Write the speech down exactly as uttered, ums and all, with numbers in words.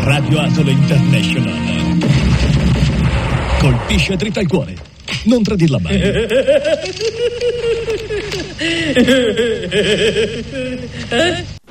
Radio Asolo International. Colpisce dritta al cuore. Non tradirla mai.